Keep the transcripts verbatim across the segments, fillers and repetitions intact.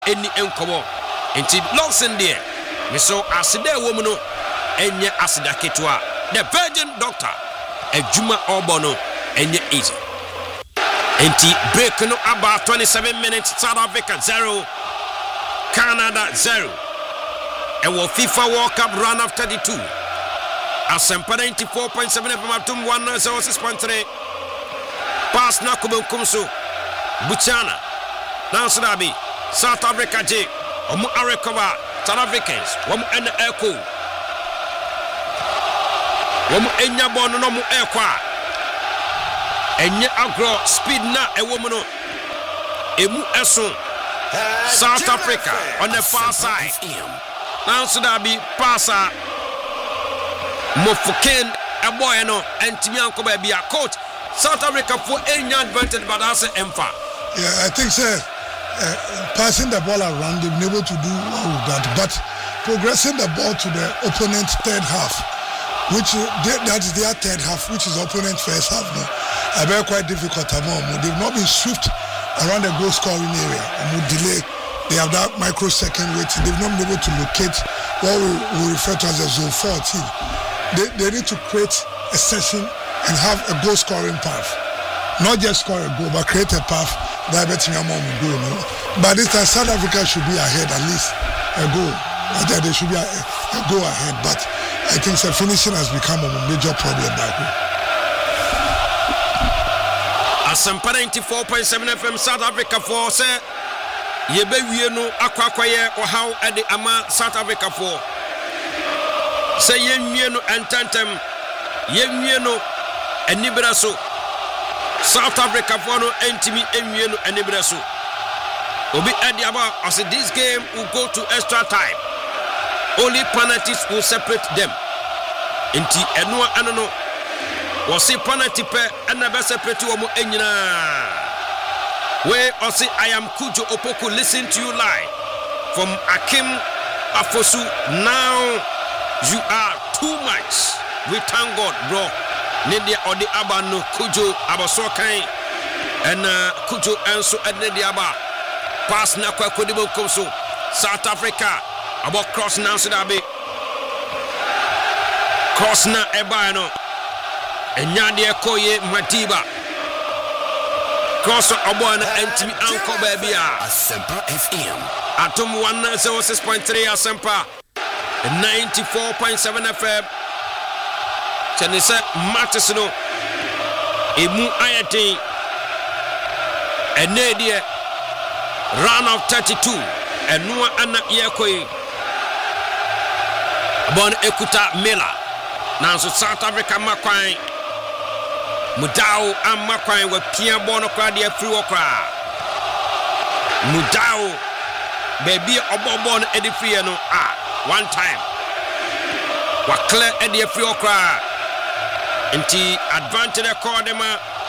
any enkomo enti Lawson there me so asida wo no enye asida ketwa the virgin doctor adwuma obono enye easy enti break no about twenty-seven minutes. South Africa zero Canada zero ewo FIFA World Cup run of thirty-two Asempa ninety-four point seven F M atum one oh six point three pass na kubenkumso Buchana now Sudabi South Africa J omu arecover South Africans womu en echo womu enya bono no mu ekwa enye agro speed na ewomu no emu eso South Africa on the far side now Sudabi passa Mofuken a boy no antimi ankoba bia coach South Africa for any advantage but that's Emfa. Yeah, I think sir uh, passing the ball around they've been able to do all of that, but progressing the ball to the opponent's third half, which uh, they, that is their third half, which is opponent's first half. No, I very quite difficult. They've not been swift around the goal scoring area. And delay. They have that microsecond waiting. They've not been able to locate what we, we refer to as a zone fourteen. They, they need to create a session and have a goal scoring path. Not just score a goal, but create a path that betting among goal. No? But this time, South Africa should be ahead at least a goal. I think they should be a, a goal ahead. But I think the finishing has become a major problem back home. Asempa ninety-four point seven F M South Africa for say yebe wie no akwakwaye o how at the ama South Africa for. Say yenwie no entantem yenwie no anibra so South Africa for no entimi enwie no anibra so obi adiaba as this game will go to extra time, only penalties will separate them enti eno ano no was say penalty pe and be separate wo mo enyina where I say I am Kujo Opoku listen to you live from Akim Afosu. Now you are too much. We thank God, bro. Nedia odi aba no Kujo abasokan and uh, Kujo enso ednedia aba pass na kwa kodibo komso South Africa about cross now so that be cross na eba no enyade ekoye Madiba cross obo na entimi anko baby a Asempa F M atom one oh six point three Asempa ninety-four point seven F M. Chenise matches no emu ayati enedie round of thirty-two enua ana yekoi bon ekuta Mela nanso South Africa makwan Mudau amakwan wa pia bono kwa de afri wo kwa Mudau baby obobo no edifie no ah one time wa clear edi afri wo kwa nti advantage record them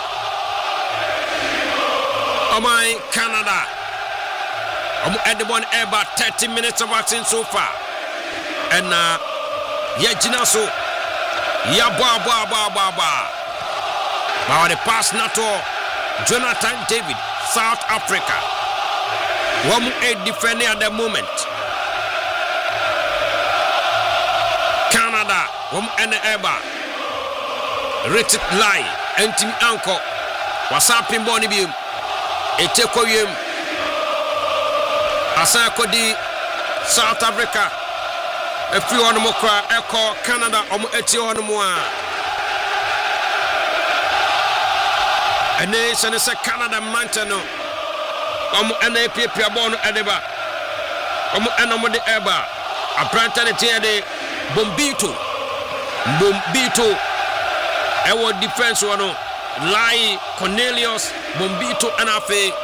oh my Canada um edibon about thirty minutes of action so far and uh yeah jina so ya ba ba ba ba ba now the pass nato Jonathan David South Africa one a defender at the moment Canada one and eba Richard Lai entimi anko wasapin boni bi etekoyem asa kodi South Africa efi ono mokra eko Canada omo eti ono mo a ene sene se Canada mantano omo ene piepia bono edeba omo eno mo de eba abranta de tiede bombito bombito ewo defense wano Lai Cornelius Bombito anafe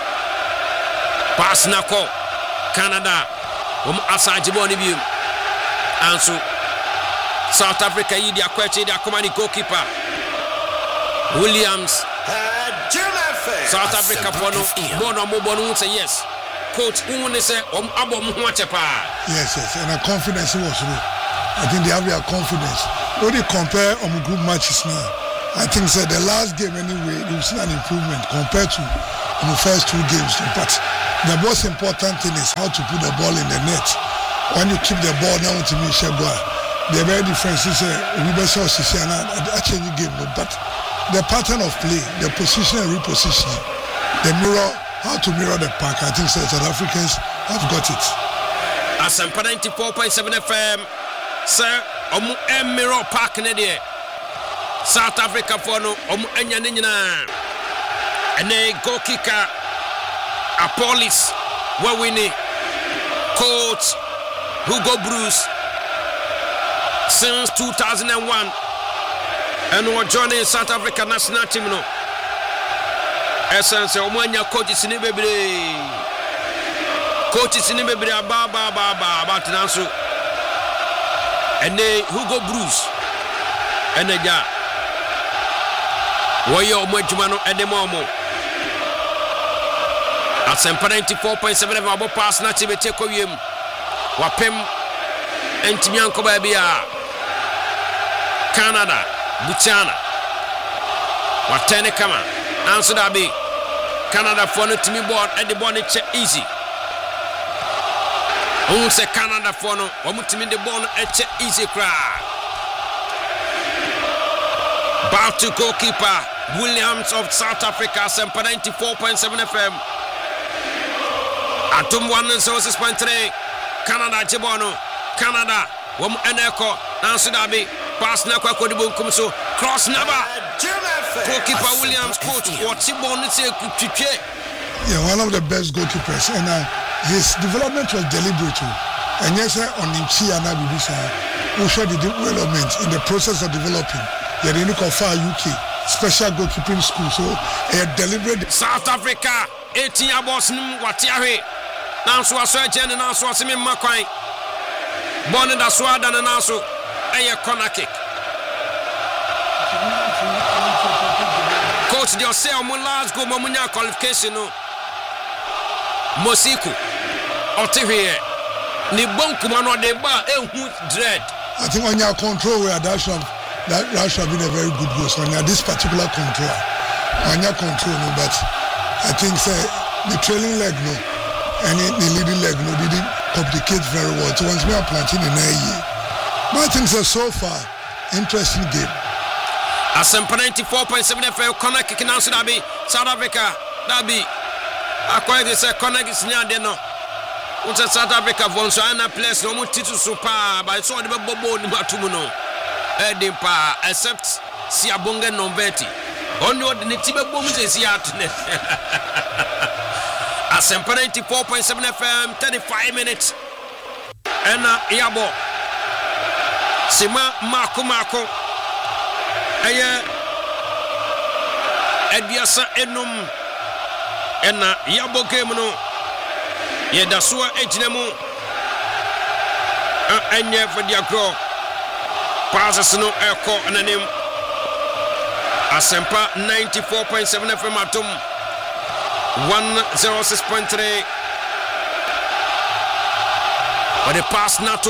pass nako Canada um asajibo ni bi anso South Africa yidi akwache di akomani goalkeeper Williams South Africa bono bono mo bono say yes coach who say um abom ho achepa yes yes and a confidence was real. I think they have their confidence. When you compare on um, group matches now, I think so the last game anyway, you've seen an improvement compared to um, the first two games. But the most important thing is how to put the ball in the net. When you keep the ball now to me, Shagwa, the very difference is we be so I change the game, but the pattern of play, the position and repositioning, the mirror, how to mirror the pack. I think South Africans have got it. Asempa ninety-four point seven F M, sir, omu em mirror pack ne de. South Africa for no omu enya ne nyina. Ene goal kicker Apollis we winning. Coach Hugo Bruce since two thousand one. And we're joining South Africa national team no. Essence omu enya coaches ni bebre. Coaches in the baby ba ba ba ba about Nansu and they Hugo Bruce and the ja Wayo Mojumano and the Momo at Sempa ninety-four point seven about pass native take him Wapem and Timianko Babia Canada Buchana Watene Kama answer that be Canada for no Timmy board at the bonnet check easy. Who say Canada for no? One to the ball at easy cry. Back to goalkeeper Williams of South Africa, Sempa ninety-four point seven F M. Atum one and so six point three. Canada Jibono, Canada. One and echo. Nancy Dabi. Pass na kwa kodi bunkumso. Cross naba. Goalkeeper Williams, coach. What Jibono say? Yeah, one of the best goalkeepers and. Uh, His development was deliberate, and yes, on him, she and I will show the development in the process of developing. They didn't call for U K special goalkeeping school, so a deliberate. South Africa, eighteen aboss nim watiahe. Now so aso agent now so asemi makwai. Born in the Swada and now so a corner kick. Coach, they say on last go Mamunya qualification no. Mosiku Otihe ni bonku mano de ba ehu dread. I think on your control where that should that, that should have been a very good goal. So on your this particular control, on your control no, but I think say the trailing leg no, and the leading leg no didn't complicate very well. So once we are planting in a year, but I think so so far interesting game. Asempa ninety-four point seven F M corner kick now should be South Africa that be. Akwa de say connect is near de no. Unta South Africa von so ana place no mu titu so pa ba so de bobo ni matumu no. E dem pa except si abonga no veti. Only de ne tibe bom se si atne. Asempa ninety-four point seven F M thirty-five minutes. Ena yabo. Sima mako mako. Eye Ediasa enum Ena yabo game no Yedasua ejinemu Enye Fadiakro Passes no Eko Ananim Asempa ninety-four point seven F M Atum one oh six point three But the pass Nato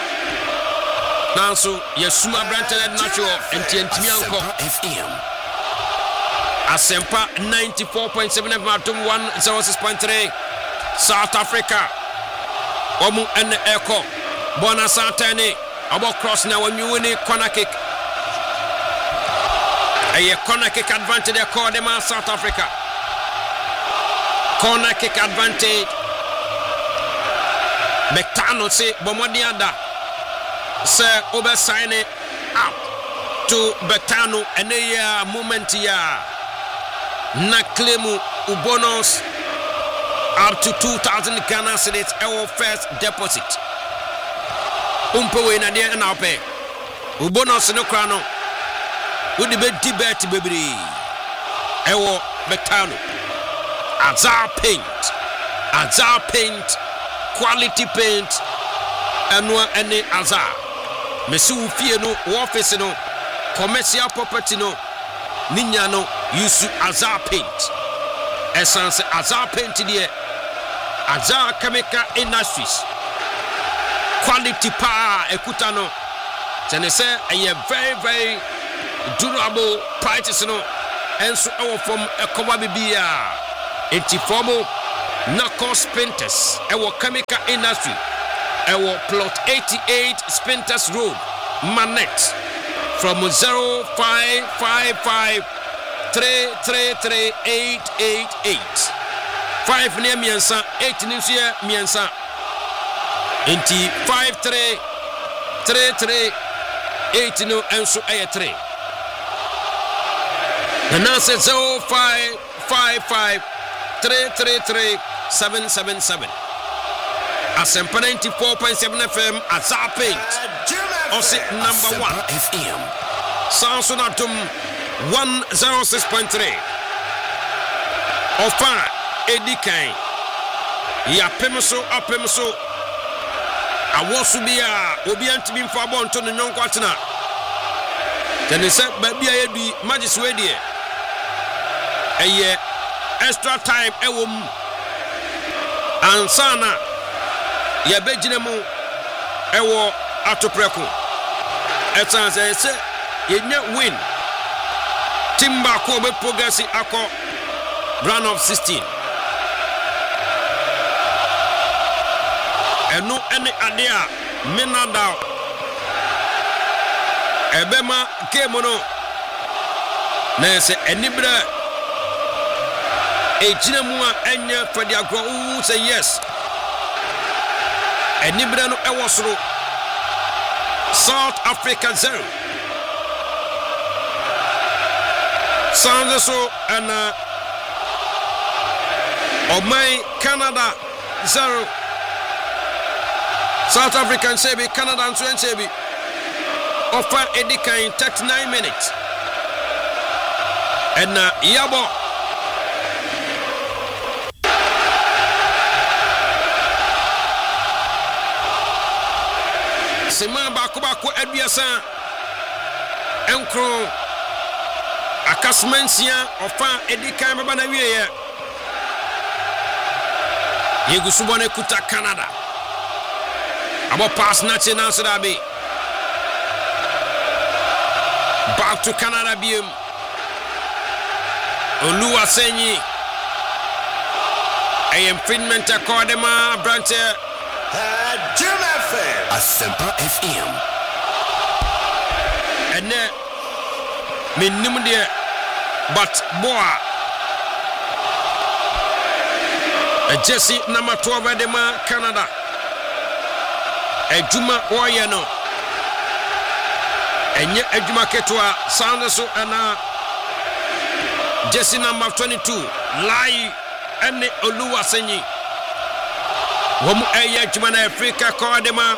Nanso Yesuma Branton Nato Entientimianko F M Asempa ninety-four point seven F M Atum one oh six point three South Africa Omu and Echo Bona Santani about cross now when you win a corner kick a corner kick advantage they call them out South Africa corner kick advantage Betano say Bomodianda say over sign it up to Betano and a moment here Naklemu Ubonos up to two thousand Ghana cedis our first deposit. Umpo we na dia na ope. Ubonos no krano. We the bed debate baby. Ewo Betano. Azar paint. Azar paint. Quality paint. Enwa ene Azar. Mesu fie no office no commercial property no ninya no use Azar paint. Essence Azar paint there. Azar Chemical Industries. Quality power ekutano. Tene say a very very durable prices no. And so our from a kowa bibia. Enti formo Knuckle Spinters ewo chemical industry ewo plot eighty-eight Spinters Road Manet from zero five five five three three three eight eight eight five near miensa eight near miensa inti five three three three eight no enso aye three and now say zero five five five three three three seven seven seven Asempa ninety-four point seven F M Azapit Osi number one F M Samsonatum one oh six point three Ofa Edikan Ya Pemso Apemso Awosubia Obi antimi mfo abonto no nyonko atena Tene se babia yedu magiswedie Eye extra time ewom ansana ya begine mu ewo atopreko etanse se yenya win timba ko be progress akọ round of sixteen eno ene ade a menada ebema game no na se enibra ejina mu a enye fadi agro u say yes enibra no ewo soro South Africa zero Sounds so and uh of my Canada zero South African Sebi Canada and Sebi offer Edika in thirty-nine minutes and uh Yabo Sema bakubako Edbiasa Enkro Akasmensia ofa Edika mbaba na wiye Yegusubone kuta Canada Abo pass nache nansirabi back to Canada biem Oluwaseyi Ayem Finment Akordema Brante Asempa F M Ene Minim de but boa a Jesse number twelve de ma Canada Ejuma oye no Enye ejuma ketwa sound so ana Jesse number twenty-two Lai ene Oluwaseyi Womu eye ejuma na Africa Kodema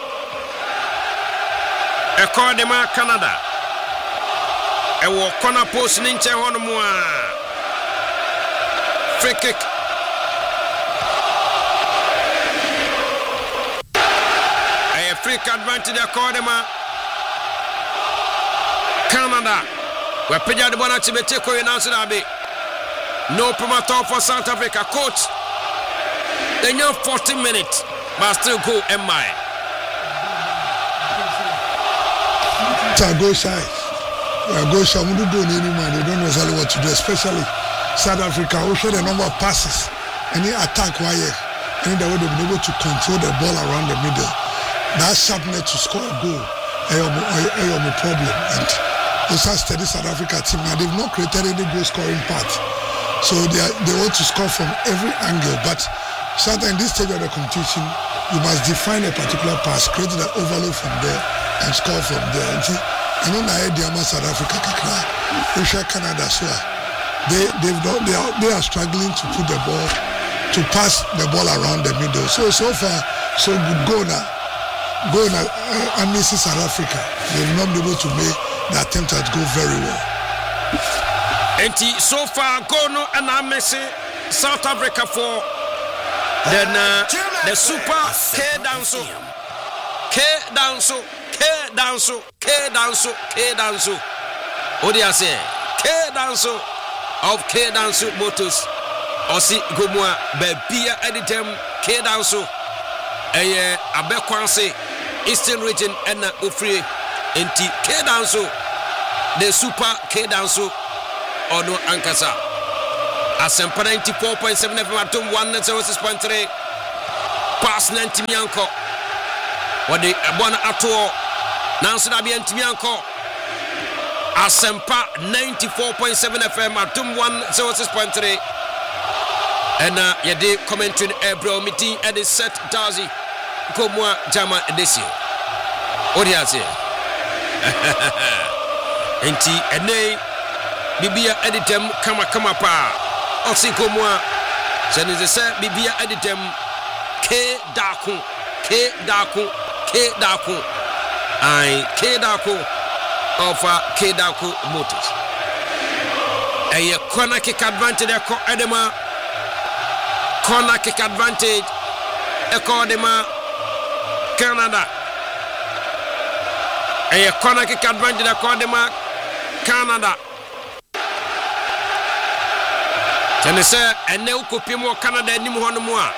Ekodema Canada Ewo corner post ninche hono mo free kick a free kick advantage Ekodema Canada we peja de bona chibete ko announce abi no promoter for South Africa coach they know forty minutes but still go M I go shy uh, go shy we don't do anymore they don't know exactly what to do especially South Africa who show the number of passes any attack wire and the way they've been able to control the ball around the middle that sharpness to score a goal is a problem and also steady South Africa team now they've not created any goal scoring part so they are, they want to score from every angle but sometimes in this stage of the competition you must define a particular pass create the overload from there and score from there. And on the idea of South Africa, Russia, Canada, so they they've done, they are they are struggling to put the ball to pass the ball around the middle. So so far so good. Go now, go now. Uh, and Missus South Africa, they've not been able to make the attempt at go very well. And so far, go no and I'm missing South Africa for then uh, the super K danso, K danso. K danso, K danso, K danso. What do you say? K danso of K danso motors. Osi gomwa bebia editem K danso. Eye abekwanse Eastern region ena ofri enti K danso. The super K danso ono ankasa. Asempa ninety-four point seven F M Atom one oh six point three. Pass ninety Mianko. What the Bona Ato Nancy Dabi Antimianko. Asempa ninety-four point seven F M Atom one oh six point three. And uh, yeah, they commenting Ebro meeting at the set Dazi Komwa Jama Edesio. What do you say? Enti ene Bibia editem kama kama pa. Osi Komwa. Send is the Bibia editem K Daku K Daku K Daku I K Daku of uh, K Daku Motors. A corner kick advantage eko edema. Corner kick advantage eko edema Canada. A corner kick advantage eko edema Canada. Tenese ene ukopimo Canada ni muhono mua.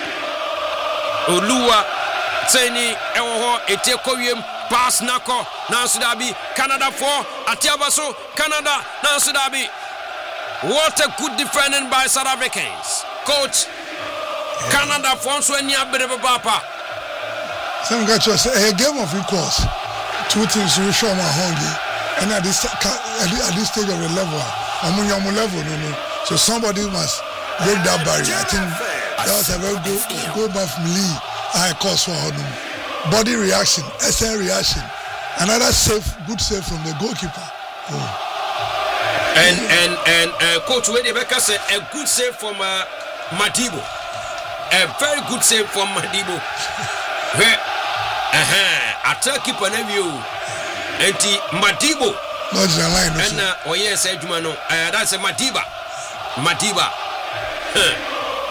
Oluwa Tseni ewo etie kowiem pass nako Nancy Dabi Canada for Atiabaso Canada Nancy Dabi. What a good defending by South Africans. Coach yeah. Canada for so any abere papa. Some guys say a game of equals. Two teams will show my hungry and at this at this stage of the level I'm on your level no no. So somebody must break that barrier. I think that was a very good go back from Lee. I cause for him. Body reaction, S N reaction. Another safe, good save from the goalkeeper. Oh. And and and uh, Coach Wade Becker said a good save from uh, Madibo. A very good save from Madibo. Where uh-huh. Attack keeper view. And Madibo. Not the line. And uh, oh yes, Edmano. Uh, that's a Madiba. Madiba. Huh.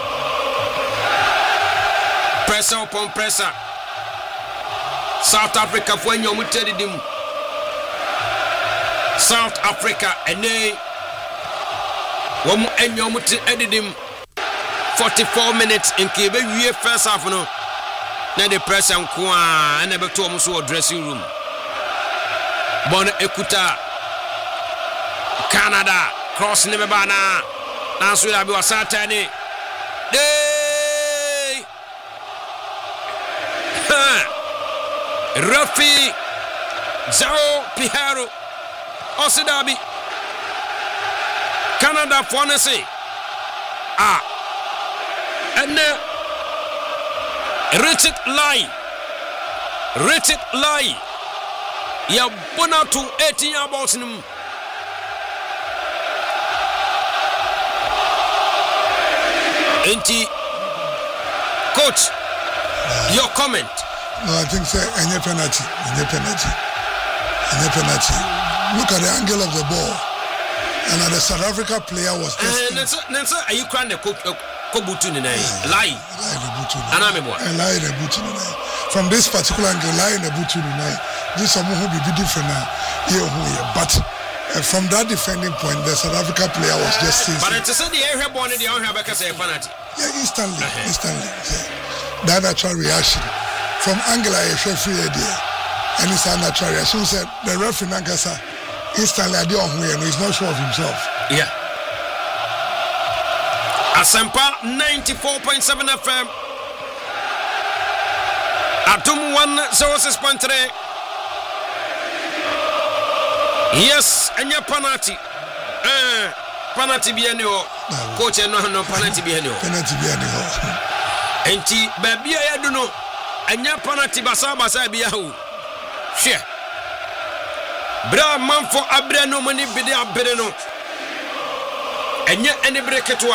Pressure upon pressure. South Africa for any omutedi dim. South Africa ene womu any omutedi dim. forty-four minutes in kebe wie first half no. Na the pressure nkoa na be to omo so dressing room. Bon ekuta Canada cross ne be bana. Na so ya be wasata ni. Dey Rafi Zao Piharo Osidabi Canada Fonesi Ah and Richard Lai Richard Lai Ya Bonatu eighteen about him Enti Coach your comment. No, I think say any penalty, any penalty, any penalty. Look at the angle of the ball, and uh, the South Africa player was. And that's that's are you crying the kobutu ni nai lie lie the butu ni anamebo and lie the butu ni nai from this particular angle lie the butu ni nai this some who be different now here who here but uh, from that defending point the South Africa player was just seizing. But it's said the air born the on have a say penalty. Yeah, instantly, uh-huh. instantly. Yeah. That natural reaction from Angela free idea and it's a natural reaction. Said the referee Nankasa instantly I don't he's not sure of himself. Yeah. Asempa ninety-four point seven F M Atum one oh six point three. Yes, and your penalty. Uh, penalty bienio. Coach no no penalty bienio. Penalty bienio. Enti baby I don't know. Anya penalty basa basa bia hu. Hwe. Bra manfo abre no mani bide abre no. Anya eni breketwa.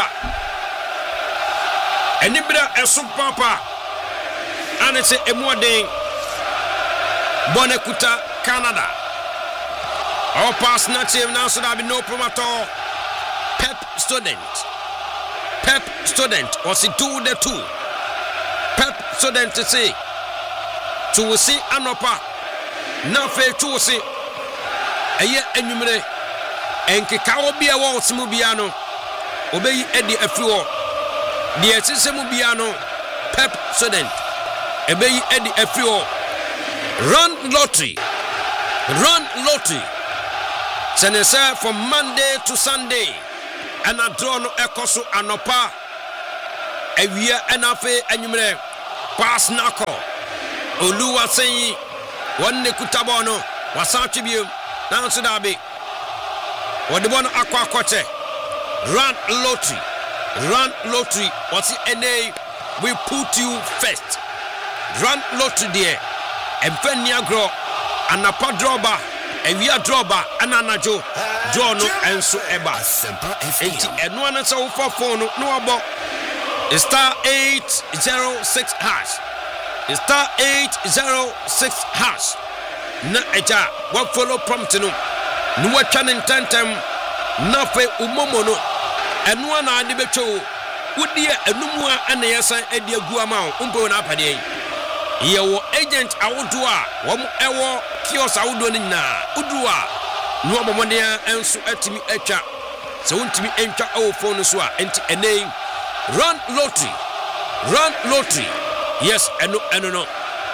Eni bra eso papa. Ane se emode. Bonekuta Canada. Our pass not team now so there be no problem at all. Pep student. Pep student was it do the two. Pep student to say to see anopa na fe to see eye enwumre enkeka obi a wo semu bia no obeyi edi afiwo de esesemu bia no Pep student ebeyi edi afiwo run lottery run lottery Senesa from Monday to Sunday ana draw no ekoso anopa awia ana fe anwumre pass nako Oluwaseyi wonne kutabo no wasa twibiem na nso dabe wode bono akwa akoche run lottery run lottery what's ene we put you first run lottery there emfani agro anapa drawba awia drawba ananajo draw no enso eba enti eno ana se wo phone no no obo star eight zero six hash star eight zero six hash na eja what follow prompt no no watcha nintentem na fe umomo no eno ana ade betwo wodie enumu a na yesan ade agu ama wo mpo na apade ye wo agent awodo a wom ewo kios awodo ni na udu a no obomode enso atimi atwa se wontimi entwa awo phone so a enti enei run lottery run lottery yes eno eno no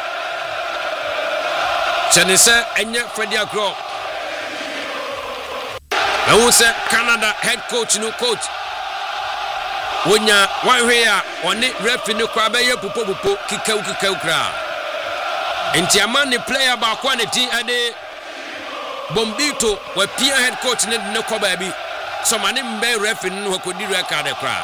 Chenise enye Freddie Agro I will say Canada head coach no coach wonya wanhwe a one referee no kwa be ye popo popo kikau kikau kra enti amane player ba kwa ne tin ade Bombito wa pia head coach ne ne kwa ba bi so mane mbe referee no kodi record kra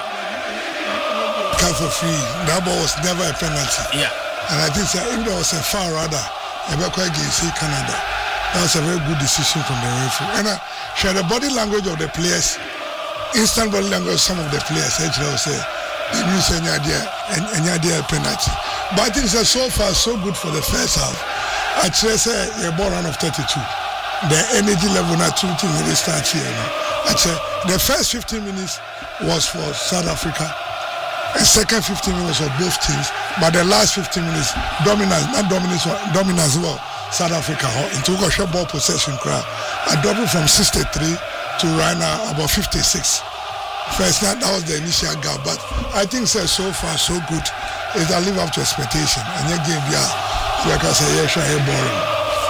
Cut for free that ball was never a penalty yeah and I think so, if there was a foul rather against Canada. That was a very good decision from the referee. And I share the body language of the players, instant body language of some of the players. Actually, I would say they use any idea, any idea penalty. But I think it's so far so good for the first half. Actually, say a ball run of thirty-two. The energy level not two things really start here. You know? Actually, the first fifteen minutes was for South Africa. The second fifteen minutes of both teams, but the last fifteen minutes, dominance, not dominance, dominance as well. South Africa, into a ball possession crowd. I doubled from sixty-three to right now about fifty-six. First, that, that was the initial gap, but I think so, so far so good. Is I live up to expectation. And your game, yeah, like I say, yeah, sure, boring.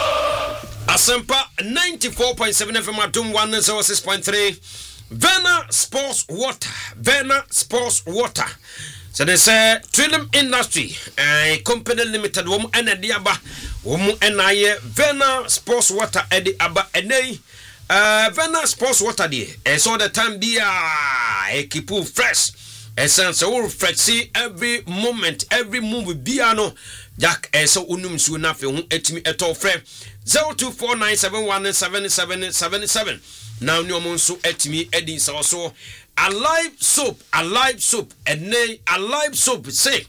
Asempa ninety-four point seven F M Atum one oh six point three. Vena Sports Water, Vena Sports Water. So they say Trillium Industry, a uh, company limited. Womu ene diaba, womu ene Vena Sports Water edi aba ene. Uh, Vena Sports Water di. E so the time be a keep you fresh. E sense all fresh. See every moment, every move be ano. Jack e so unum su na fe hu etimi eto fre zero two four nine seven one seven seven seven seven. Now new monso etimi edin so so alive soap alive soap ene alive soap say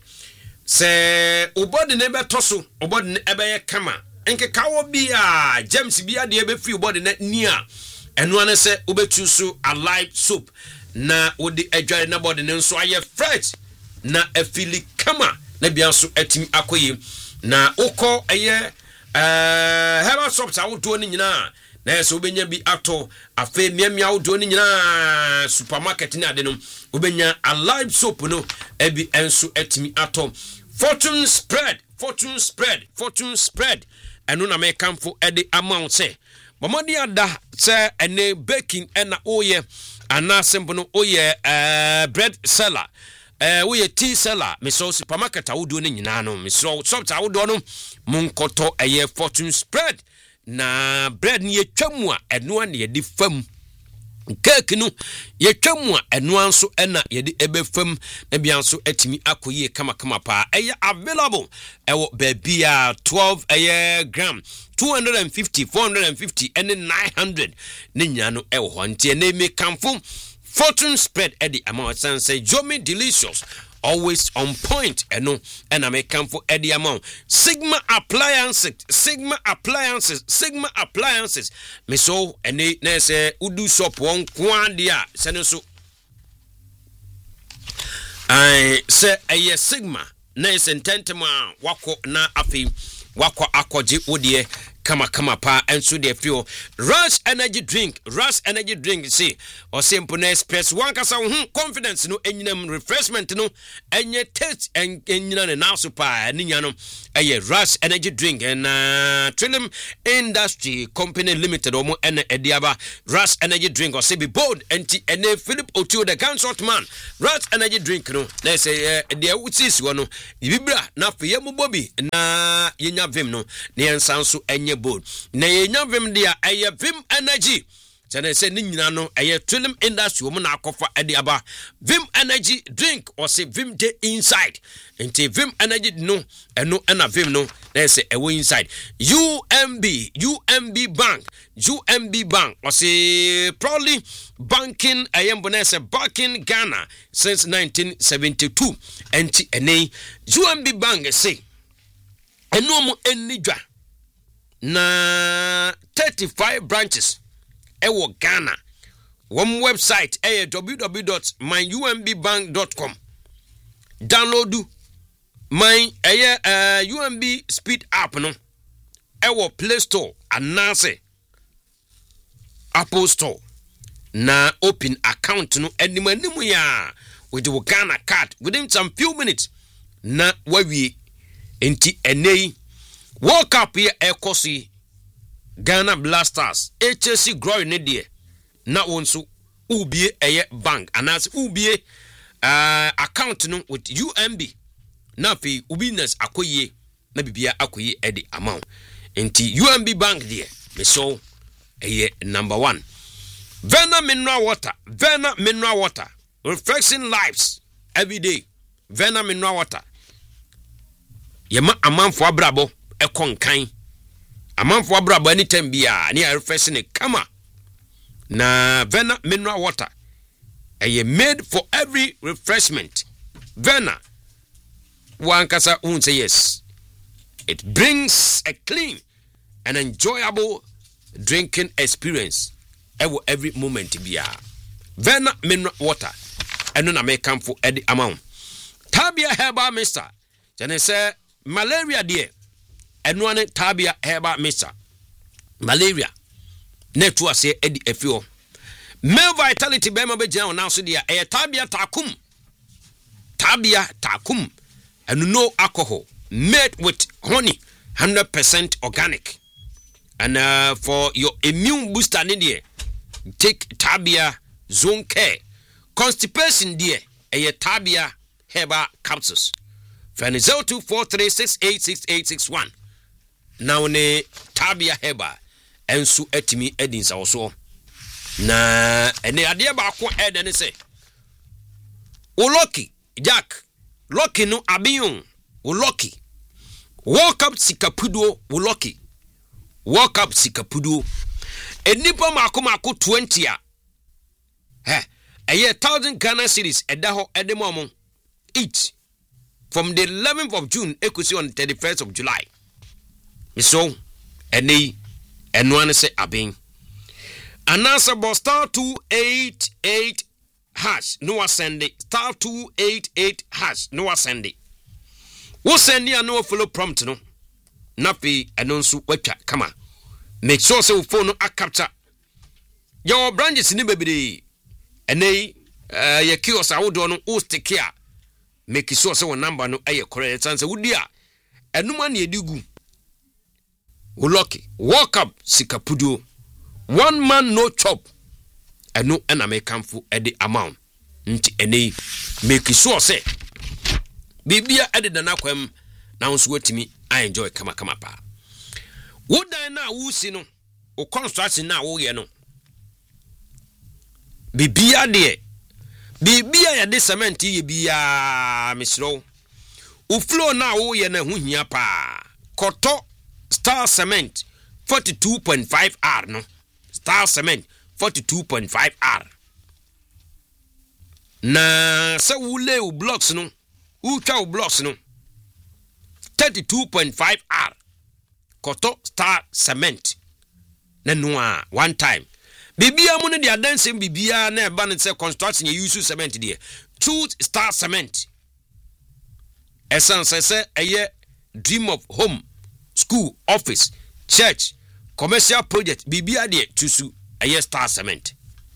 say obodi ne beto so obodi ne ebe ye kama enke kawo bia James bia de ebe fi obodi ne nia eno ane say obetu so alive soap na odi adware na body ne nso aye fresh na afili kama na bia so etimi akoye na ukọ eye eh hera soap sa wodo ni nyina na eso obenya bi ato afa miamia wodo ni nyina supermarket ni ade no obenya alive soap no ebi enso etimi ato fortune spread fortune spread fortune spread eno na me kamfo ede amount say momodi ada say ene baking ena oye ana sembo no oye eh bread seller eh oye tea seller me so supermarket awodo ni nyina no me so shop awodo no munkoto eye fortune spread na bread ni yetwamu a eno na yedi fam cake no yetwamu a eno anso ena yedi ebe fam na bia anso atimi akoye kama kama pa eye available ewo babia twelve eye gram two hundred fifty four hundred fifty and nine hundred ne nyano ewo honte na me kamfo fortune spread edi amount say Jomi delicious always on point eno and I make come for Eddie amount Sigma appliances Sigma appliances Sigma appliances me so ene na say udu shop won kwa dia sene so I say a Sigma na is intentema wako na afi wako akoje odie kama kama pa enso de feel Rush energy drink Rush energy drink see or simple express one kasa ho confidence no enyinam refreshment no enye taste en enyina ne now super aninya no eye Rush energy drink and uh, Trillium Industry Company Limited omo ene ediaba Rush energy drink or say be bold enti ene Philip Otuo the consort man Rush energy drink no na say uh, de utis wo no bibra na fe yemu bobi na yenya vim no ne ensanso enye bold na yenya vim dia eye vim energy Chane say ni nyina no eye Trillium Industry wo na akofa ediaba vim energy drink or say vim de inside enti vim energy no eno na vim no na say ewo inside U M B U M B Bank U M B Bank or say probably banking ayembo na say banking Ghana since nineteen seventy-two enti ene U M B Bank say eno mo enidwa na thirty-five branches ewo Ghana one website eh w w w dot my u m b bank dot com download my eh uh, U M B speed app no ewo Play Store anase Apple Store na open account no animanimu ya with the Ghana card within some few minutes na wawie enti enei World Cup here ekosi Ghana Blasters H S C Glory ne de na wonso ubie eye bank anas ubie uh, account no with U M B na fi ubiness akoye na bibia akoye e the amount enti U M B bank there me so eye number one Vena mineral water Vena mineral water refreshing lives every day Vena mineral water yema amanfo abrabo e konkan amanfo abrabo anytime bia na refreshing it kama na Vena mineral water eye made for every refreshment Vena one kasa un say yes it brings a clean and enjoyable drinking experience every moment bia Vena mineral water eno na make am for the amount Tabia Herbal Mister jane say malaria there eno ane Tabia Herbal Mister malaria netu ase edi efio male vitality bema be jana now so dia e Tabia takum Tabia takum and no alcohol made with honey one hundred percent organic and uh, for your immune booster there take Tabia Zone Care constipation there a Tabia Herbal capsules for zero two four three six eight six eight six one now ne Tabia Herbal ensu etimi edins also na ene ade ba ko ede ne say Oloki Jack Loki no abiyon Oloki walk up sikapudo Oloki walk up sikapudo enipa mako mako twenty a he eye one thousand Ghana cedis edaho edemom each from the eleventh of June ekusi on the thirty-first of July so eni eno an say abin anasa bo star two eight eight hash no send it star two eight eight hash no send it wo send ya no follow prompt no na pe eno nso watwa kama make sure say phone no a capture your branches ni bebere enei uh, ya kiosk awodo no o stick here make sure say one number no aye correct chance wudi a enuma na edigu wo lucky walk up sikapudo one man no chop eno na me kamfo e the amount nti enei make sure say bibia ededa na kwam na nso watimi I enjoy kama kama pa wodan na wusi no o construction na wo ye no bibia de bibia ya de cement ye bia misro o flow na wo ye na ho hia pa koto Star Cement forty-two point five R no Star Cement forty-two point five R na sa wule u blocks no u twa u blocks no thirty-two point five R koto Star Cement na noa one time bibia mu ne dia dancing bibia na eba ne say construction ye use cement there two Star Cement essence say eye dream of home school office church commercial project bibia de tusu aye Star Cement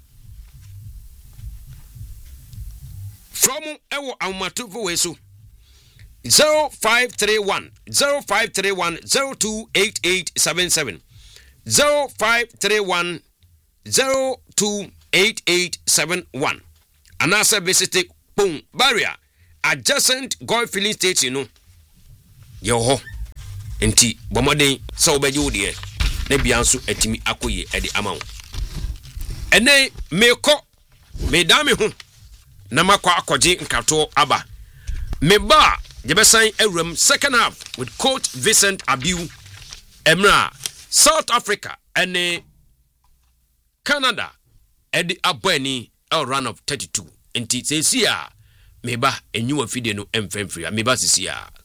from ewo amatufo we so zero five three one zero five three one zero two eight eight seven seven zero five three one zero two eight eight seven one anasa visit Pong Barrier adjacent Gold Filling Station no yo ho enti bomoden so obeje wode na bia nso atimi akoye ede amawo ene meko me dame ho na makwa akoje nkato aba me ba jebesan awram second half with coach Vincent Abiu emra South Africa and Canada edi abani a run of thirty-two enti sesi a meba enyu afide no emfemfria meba sesi a